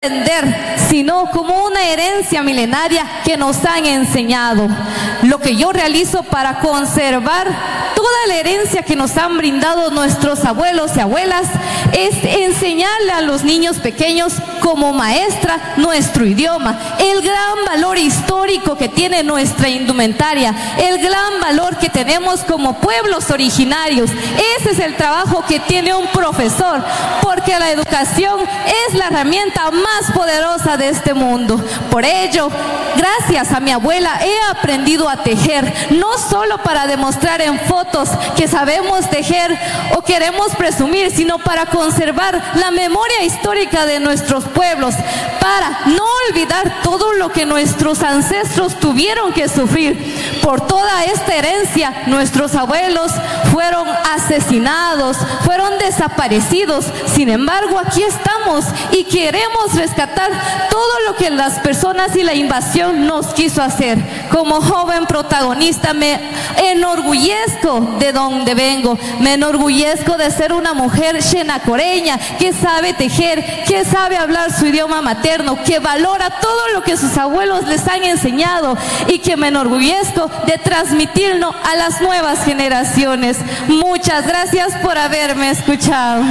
entender, sino como una herencia milenaria que nos han enseñado. Lo que yo realizo para conservar toda la herencia que nos han brindado nuestros abuelos y abuelas es enseñarle a los niños pequeños como maestra nuestro idioma, el gran valor histórico que tiene nuestra indumentaria, el gran valor que tenemos como pueblos originarios. Ese es el trabajo que tiene un profesor, porque la educación es la herramienta más poderosa de este mundo. Por ello, gracias a mi abuela he aprendido a tejer, no solo para demostrar en fotos que sabemos tejer o queremos presumir, sino para conservar la memoria histórica de nuestros pueblos, para no olvidar todo lo que nuestros ancestros tuvieron que sufrir. Por toda esta herencia, nuestros abuelos fueron asesinados, fueron desaparecidos. Sin embargo, aquí estamos y queremos rescatar todo lo que las personas y la invasión nos quiso hacer. Como joven protagonista me enorgullezco de donde vengo, me enorgullezco de ser una mujer xenacoreña que sabe tejer, que sabe hablar su idioma materno, que valora todo lo que sus abuelos les han enseñado y que me enorgullezco de transmitirlo a las nuevas generaciones. Muchas gracias por haberme escuchado.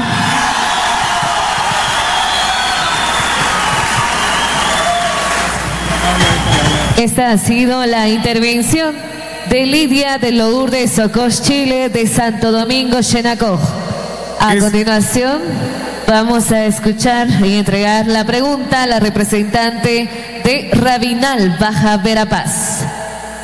Esta ha sido la intervención de Lidia de Lourdes Socos Chile de Santo Domingo, Xenacoj. A continuación vamos a escuchar y entregar la pregunta a la representante de Rabinal, Baja Verapaz.